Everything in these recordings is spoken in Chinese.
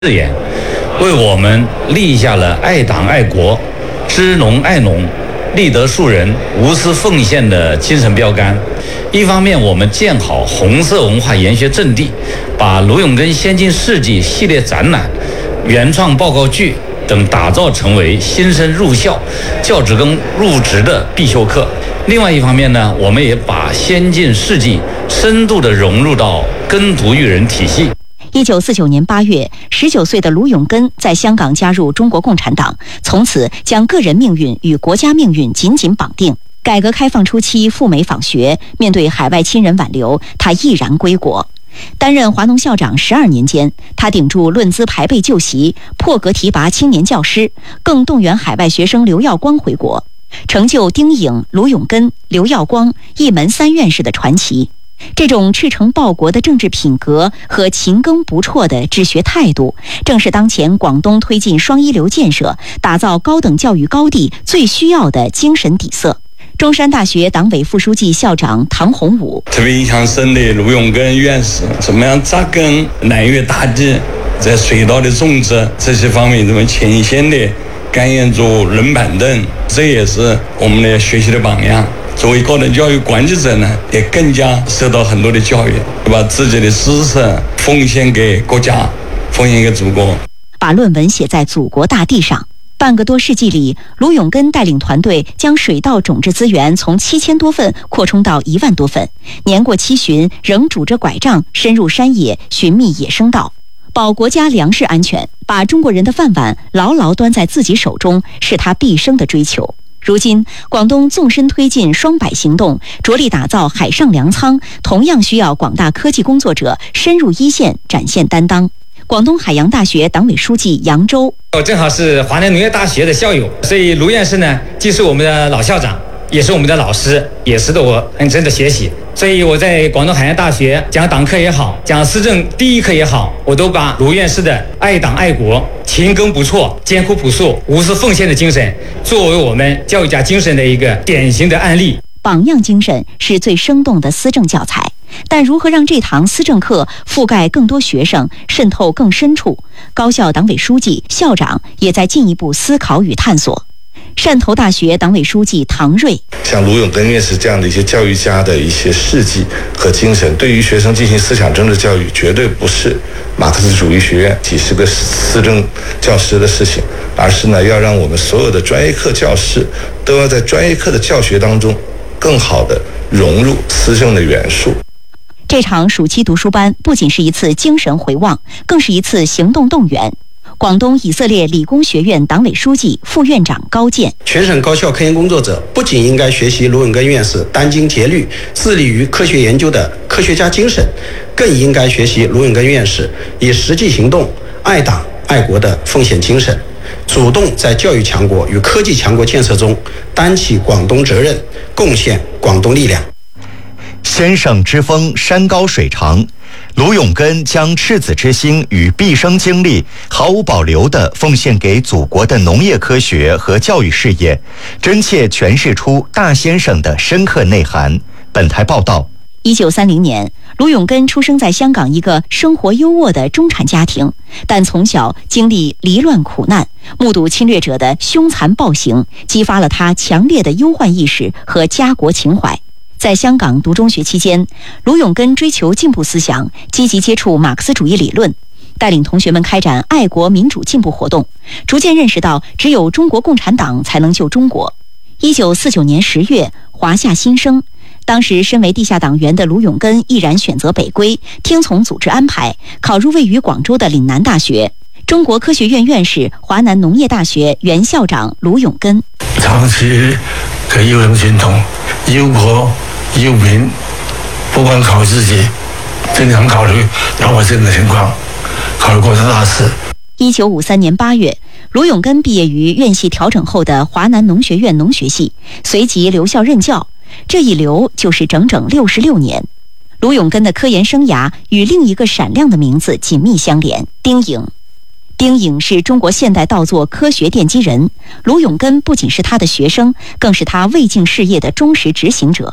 誓言，为我们立下了爱党爱国、知农爱农、立德树人、无私奉献的精神标杆。一方面，我们建好红色文化研学阵地，把卢永根先进事迹系列展览、原创报告剧等打造成为新生入校、教职工入职的必修课。另外一方面呢，我们也把先进事迹深度地融入到耕读育人体系。 1949年8月，19岁的卢永根在香港加入中国共产党，从此将个人命运与国家命运紧紧绑定。改革开放初期赴美访学，面对海外亲人挽留，他毅然归国。担任华农校长12年间，他顶住论资排辈旧习，破格提拔青年教师，更动员海外学生刘耀光回国，成就丁颖、卢永根、刘耀光一门三院士的传奇。这种赤诚报国的政治品格和勤耕不辍的治学态度，正是当前广东推进双一流建设、打造高等教育高地最需要的精神底色。中山大学党委副书记、校长唐洪武特别印象深的卢永根院士，怎么样扎根南粤大地，在水稻的种植这些方面，这么前线的甘愿做冷板凳，这也是我们的学习的榜样。作为高等教育管理者呢，也更加受到很多的教育，把自己的知识奉献给国家，奉献给祖国， 把论文写在祖国大地上。半个多世纪里，卢永根带领团队将水稻种植资源从7000多份扩充到1万多份，年过七旬仍拄着拐杖深入山野寻觅野生稻，保国家粮食安全，把中国人的饭碗牢牢端在自己手中，是他毕生的追求。如今，广东纵深推进双百行动，着力打造海上粮仓，同样需要广大科技工作者深入一线，展现担当。广东海洋大学党委书记杨周， 我正好是华南农业大学的校友，所以卢院士呢，既是我们的老校长，也是我们的老师，也值得我很深的学习。所以我在广东海洋大学讲党课也好，讲施政第一课也好，我都把卢院士的爱党爱国、勤耕不辍、艰苦朴素、无私奉献的精神，作为我们教育家精神的一个典型的案例。 榜样精神是最生动的思政教材，但如何让这堂思政课覆盖更多学生，渗透更深处，高校党委书记、校长也在进一步思考与探索。汕头大学党委书记唐瑞， 像卢永根院士这样的一些教育家的一些事迹和精神，对于学生进行思想政治教育，绝对不是马克思主义学院几十个思政教师的事情，而是呢，要让我们所有的专业课教师都要在专业课的教学当中更好地融入思政的元素。 这场暑期读书班不仅是一次精神回望，更是一次行动动员。广东以色列理工学院党委书记、副院长高健， 全省高校科研工作者不仅应该学习卢永根院士殚精竭虑、致力于科学研究的科学家精神，更应该学习卢永根院士以实际行动爱党爱国的奉献精神，主动在教育强国与科技强国建设中担起广东责任，贡献广东力量。 先生之风山高水长，卢永根将赤子之心与毕生精力毫无保留地奉献给祖国的农业科学和教育事业，真切诠释出大先生的深刻内涵。本台报道 1930年，卢永根出生在香港一个生活优渥的中产家庭，但从小经历离乱苦难，目睹侵略者的凶残暴行，激发了他强烈的忧患意识和家国情怀。在香港读中学期间，卢永根追求进步思想，积极接触马克思主义理论，带领同学们开展爱国民主进步活动，逐渐认识到只有中国共产党才能救中国。1949年10月，华夏新生，当时身为地下党员的卢永根毅然选择北归，听从组织安排，考入位于广州的岭南大学。中国科学院院士、华南农业大学原校长卢永根， 长期给优人群统、忧国忧民，不光考虑自己，经常考虑老百姓的情况，考虑国家大事。 1953年8月，卢永根毕业于院系调整后的华南农学院农学系，随即留校任教，这一留就是整整66年。卢永根的科研生涯与另一个闪亮的名字紧密相连，丁颖。丁颖是中国现代稻作科学奠基人，卢永根不仅是他的学生，更是他未竟事业的忠实执行者。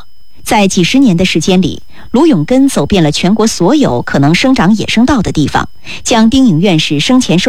在几十年的时间里，卢永根走遍了全国所有可能生长野生稻的地方，将丁颖院士生前